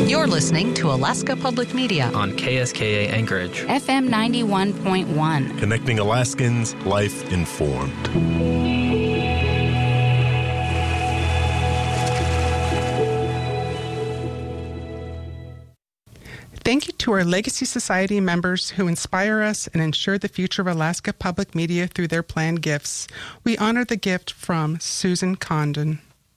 You're listening to Alaska Public Media on KSKA Anchorage, FM 91.1. Connecting Alaskans, life informed. Thank you to our Legacy Society members who inspire us and ensure the future of Alaska Public Media through their planned gifts. We honor the gift from Susan Condon.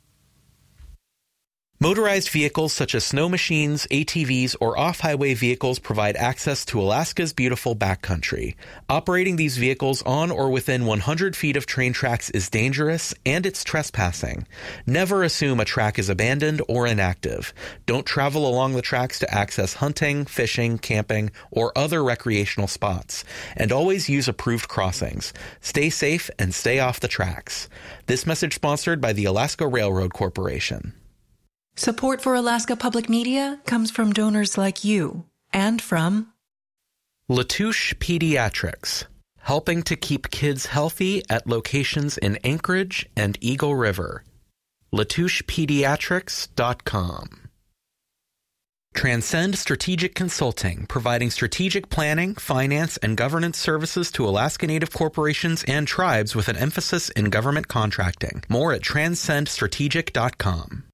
Motorized vehicles such as snow machines, ATVs, or off-highway vehicles provide access to Alaska's beautiful backcountry. Operating these vehicles on or within 100 feet of train tracks is dangerous, and it's trespassing. Never assume a track is abandoned or inactive. Don't travel along the tracks to access hunting, fishing, camping, or other recreational spots. And always use approved crossings. Stay safe and stay off the tracks. This message sponsored by the Alaska Railroad Corporation. Support for Alaska Public Media comes from donors like you and from Latouche Pediatrics, helping to keep kids healthy at locations in Anchorage and Eagle River. LatouchePediatrics.com. Transcend Strategic Consulting, providing strategic planning, finance, and governance services to Alaska Native corporations and tribes with an emphasis in government contracting. More at transcendstrategic.com.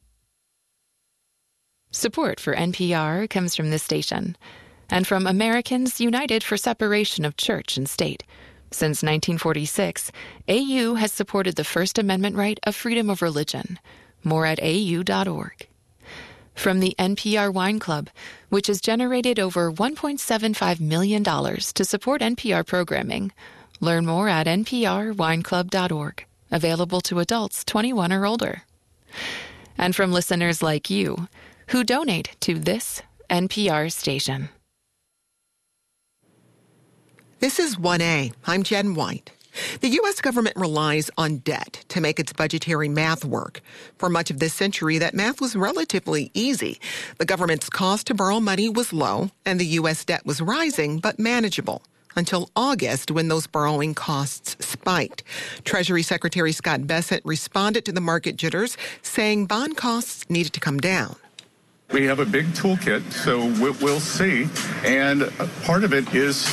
Support for NPR comes from this station and from Americans United for Separation of Church and State. Since 1946, AU has supported the First Amendment right of freedom of religion. More at au.org. From the NPR Wine Club, which has generated over $1.75 million to support NPR programming. Learn more at nprwineclub.org. Available to adults 21 or older. And from listeners like you, who donate to this NPR station. This is 1A. I'm Jen White. The U.S. government relies on debt to make its budgetary math work. For much of this century, that math was relatively easy. The government's cost to borrow money was low, and the U.S. debt was rising but manageable. Until August, when those borrowing costs spiked. Treasury Secretary Scott Bessent responded to the market jitters, saying bond costs needed to come down. We have a big toolkit, so we'll see. And part of it is